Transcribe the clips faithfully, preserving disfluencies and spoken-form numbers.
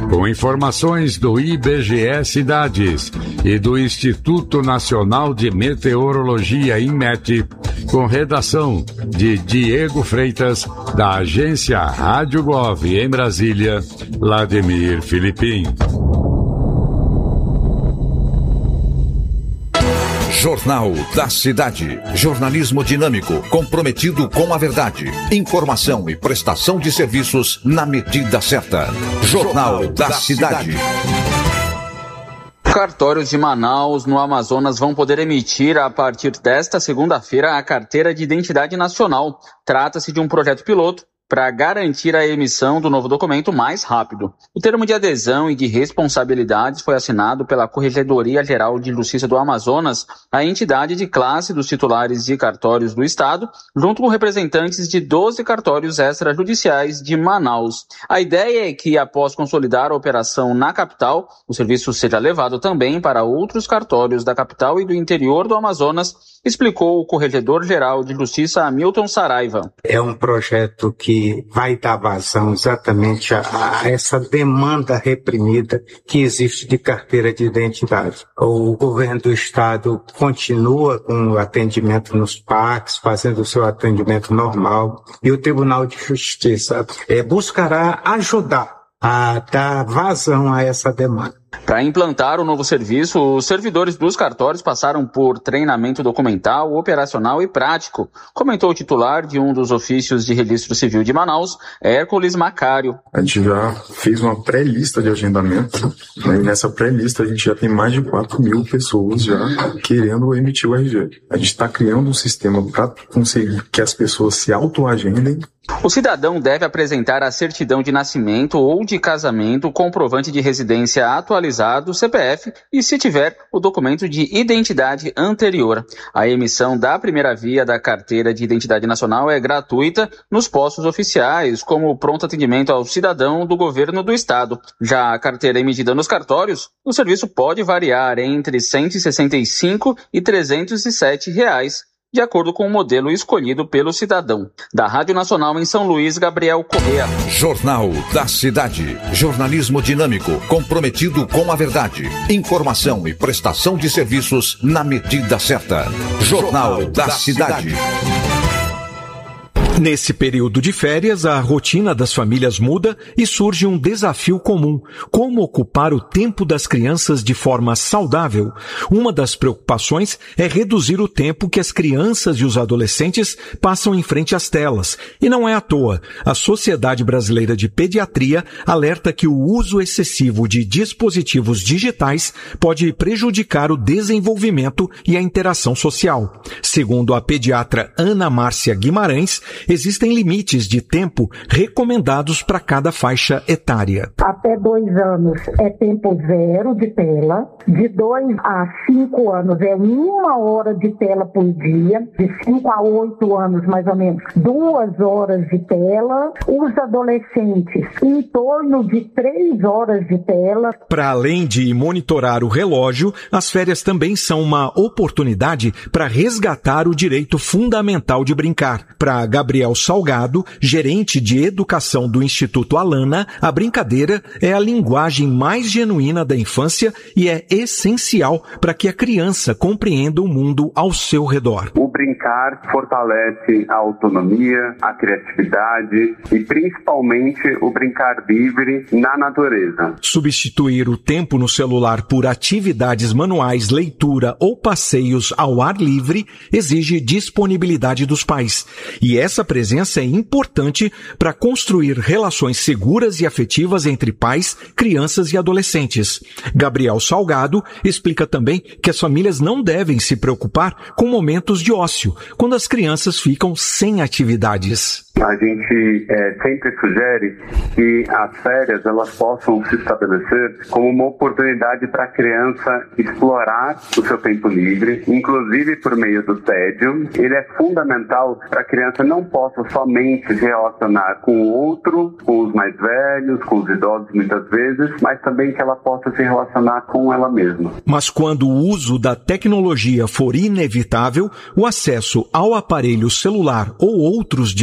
com informações do I B G E Cidades e do Instituto Nacional de Meteorologia, INMET, com redação de Diego Freitas, da agência Rádio Gov em Brasília, Vladimir Filipim. Jornal da Cidade. Jornalismo dinâmico, comprometido com a verdade. Informação e prestação de serviços na medida certa. Jornal da Cidade. Cartórios de Manaus, no Amazonas, vão poder emitir, a partir desta segunda-feira, a Carteira de Identidade Nacional. Trata-se de um projeto piloto para garantir a emissão do novo documento mais rápido. O termo de adesão e de responsabilidades foi assinado pela Corregedoria Geral de Justiça do Amazonas, a entidade de classe dos titulares de cartórios do Estado, junto com representantes de doze cartórios extrajudiciais de Manaus. A ideia é que, após consolidar a operação na capital, o serviço seja levado também para outros cartórios da capital e do interior do Amazonas, explicou o Corregedor-Geral de Justiça, Hamilton Saraiva. É um projeto que vai dar vazão exatamente a, a essa demanda reprimida que existe de carteira de identidade. O governo do estado continua com o atendimento nos P A Cs, fazendo o seu atendimento normal, e o Tribunal de Justiça é, buscará ajudar a dar vazão a essa demanda. Para implantar o novo serviço, os servidores dos cartórios passaram por treinamento documental, operacional e prático, comentou o titular de um dos ofícios de registro civil de Manaus, Hércules Macário. A gente já fez uma pré-lista de agendamento, né, e nessa pré-lista a gente já tem mais de quatro mil pessoas já querendo emitir o R G. A gente está criando um sistema para conseguir que as pessoas se autoagendem. O cidadão deve apresentar a certidão de nascimento ou de casamento, comprovante de residência atualizado, C P F, e, se tiver, o documento de identidade anterior. A emissão da primeira via da Carteira de Identidade Nacional é gratuita nos postos oficiais, como pronto atendimento ao cidadão do governo do estado. Já a carteira emitida nos cartórios, o serviço pode variar entre cento e sessenta e cinco reais e trezentos e sete reais. De acordo com o modelo escolhido pelo cidadão. Da Rádio Nacional em São Luís, Gabriel Correa. Jornal da Cidade. Jornalismo dinâmico, comprometido com a verdade. Informação e prestação de serviços na medida certa. Jornal da Cidade. Nesse período de férias, a rotina das famílias muda e surge um desafio comum: como ocupar o tempo das crianças de forma saudável. Uma das preocupações é reduzir o tempo que as crianças e os adolescentes passam em frente às telas. E não é à toa. A Sociedade Brasileira de Pediatria alerta que o uso excessivo de dispositivos digitais pode prejudicar o desenvolvimento e a interação social. Segundo a pediatra Ana Márcia Guimarães, existem limites de tempo recomendados para cada faixa etária. Até dois anos é tempo zero de tela, de dois a cinco anos é uma hora de tela por dia, de cinco a oito anos mais ou menos, duas horas de tela, os adolescentes em torno de três horas de tela. Para além de monitorar o relógio, as férias também são uma oportunidade para resgatar o direito fundamental de brincar. Para Gabriel Salgado, gerente de educação do Instituto Alana, a brincadeira é a linguagem mais genuína da infância e é essencial para que a criança compreenda o mundo ao seu redor. O brincar fortalece a autonomia, a criatividade e principalmente o brincar livre na natureza. Substituir o tempo no celular por atividades manuais, leitura ou passeios ao ar livre exige disponibilidade dos pais. E essa presença é importante para construir relações seguras e afetivas entre pais, crianças e adolescentes. Gabriel Salgado explica também que as famílias não devem se preocupar com momentos de ócio, quando as crianças ficam sem atividades. A gente é, sempre sugere que as férias elas possam se estabelecer como uma oportunidade para a criança explorar o seu tempo livre, inclusive por meio do tédio. Ele é fundamental para a criança não possa somente se relacionar com o outro, com os mais velhos, com os idosos muitas vezes, mas também que ela possa se relacionar com ela mesma. Mas quando o uso da tecnologia for inevitável, o acesso ao aparelho celular ou outros dispositivos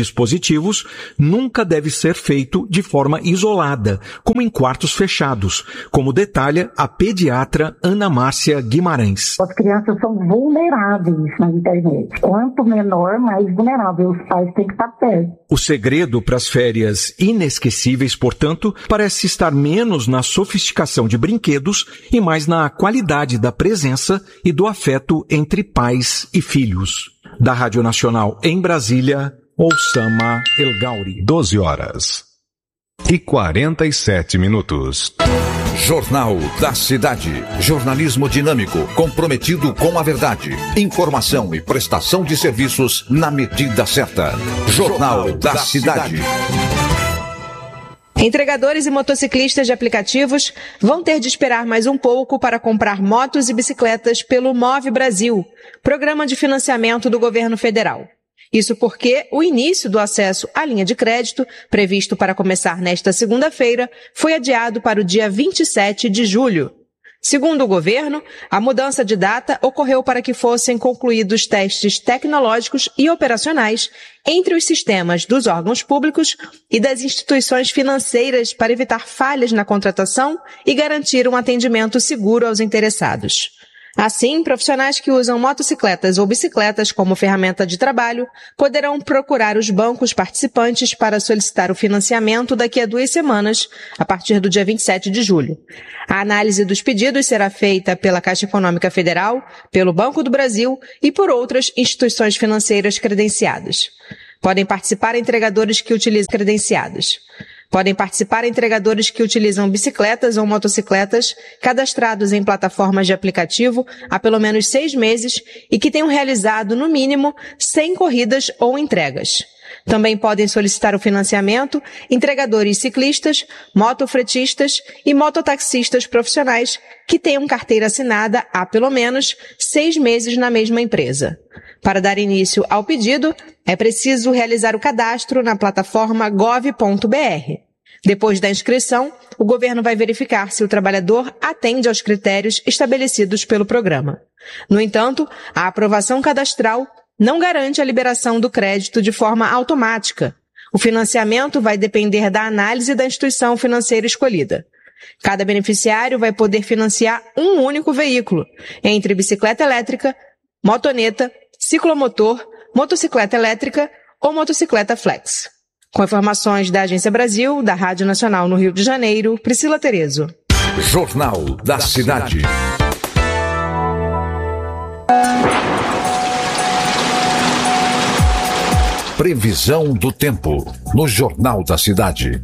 dispositivos nunca deve ser feito de forma isolada, como em quartos fechados, como detalha a pediatra Ana Márcia Guimarães. As crianças são vulneráveis na internet. Quanto menor, mais vulnerável. Os pais têm que estar perto. O segredo para as férias inesquecíveis, portanto, parece estar menos na sofisticação de brinquedos e mais na qualidade da presença e do afeto entre pais e filhos. Da Rádio Nacional em Brasília, Oussama El Gauri. doze horas e quarenta e sete minutos. Jornal da Cidade. Jornalismo dinâmico, comprometido com a verdade. Informação e prestação de serviços na medida certa. Jornal da Cidade. Entregadores e motociclistas de aplicativos vão ter de esperar mais um pouco para comprar motos e bicicletas pelo Move Brasil, programa de financiamento do governo federal. Isso porque o início do acesso à linha de crédito, previsto para começar nesta segunda-feira, foi adiado para o dia vinte e sete de julho. Segundo o governo, a mudança de data ocorreu para que fossem concluídos testes tecnológicos e operacionais entre os sistemas dos órgãos públicos e das instituições financeiras para evitar falhas na contratação e garantir um atendimento seguro aos interessados. Assim, profissionais que usam motocicletas ou bicicletas como ferramenta de trabalho poderão procurar os bancos participantes para solicitar o financiamento daqui a duas semanas, a partir do dia vinte e sete de julho. A análise dos pedidos será feita pela Caixa Econômica Federal, pelo Banco do Brasil e por outras instituições financeiras credenciadas. Podem participar entregadores que utilizam credenciados. Podem participar entregadores que utilizam bicicletas ou motocicletas cadastrados em plataformas de aplicativo há pelo menos seis meses e que tenham realizado, no mínimo, cem corridas ou entregas. Também podem solicitar o financiamento entregadores ciclistas, motofretistas e mototaxistas profissionais que tenham carteira assinada há pelo menos seis meses na mesma empresa. Para dar início ao pedido, é preciso realizar o cadastro na plataforma gov ponto br. Depois da inscrição, o governo vai verificar se o trabalhador atende aos critérios estabelecidos pelo programa. No entanto, a aprovação cadastral não garante a liberação do crédito de forma automática. O financiamento vai depender da análise da instituição financeira escolhida. Cada beneficiário vai poder financiar um único veículo, entre bicicleta elétrica, motoneta, ciclomotor, motocicleta elétrica ou motocicleta flex. Com informações da Agência Brasil, da Rádio Nacional no Rio de Janeiro, Priscila Terezo. Jornal da Cidade. Previsão do tempo no Jornal da Cidade.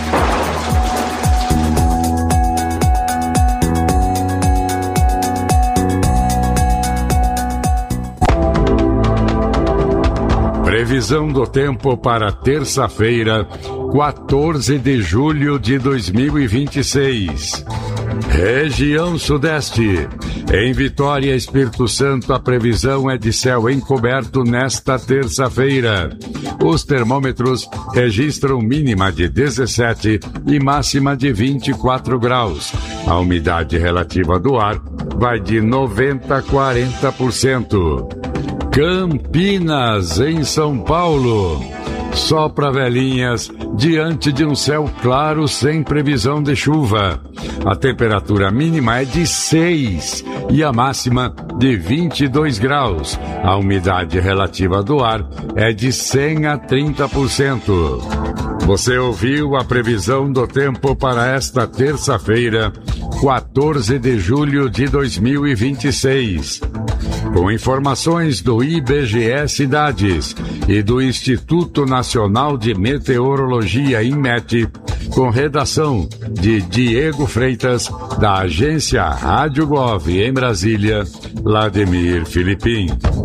Previsão do tempo para terça-feira, quatorze de julho de dois mil e vinte e seis. Região Sudeste. Em Vitória, Espírito Santo, a previsão é de céu encoberto nesta terça-feira. Os termômetros registram mínima de dezessete e máxima de vinte e quatro graus. A umidade relativa do ar vai de noventa a quarenta por cento. Campinas, em São Paulo. Sopra velhinhas diante de um céu claro sem previsão de chuva. A temperatura mínima é de seis e a máxima de vinte e dois graus. A umidade relativa do ar é de cem a trinta por cento. Você ouviu a previsão do tempo para esta terça-feira, quatorze de julho de dois mil e vinte e seis. Com informações do I B G E Cidades e do Instituto Nacional de Meteorologia, INMET, com redação de Diego Freitas, da agência Rádio Gov em Brasília, Vladimir Filipim.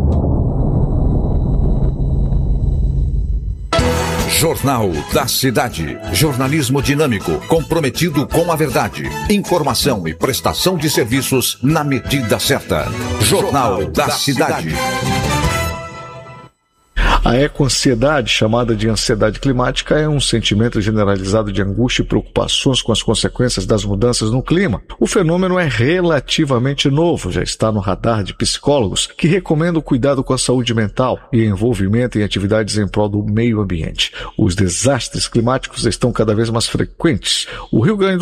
Jornal da Cidade. Jornalismo dinâmico, comprometido com a verdade. Informação e prestação de serviços na medida certa. Jornal da Cidade. A ecoansiedade, chamada de ansiedade climática, é um sentimento generalizado de angústia e preocupações com as consequências das mudanças no clima. O fenômeno é relativamente novo, já está no radar de psicólogos que recomendam cuidado com a saúde mental e envolvimento em atividades em prol do meio ambiente. Os desastres climáticos estão cada vez mais frequentes. O Rio Grande do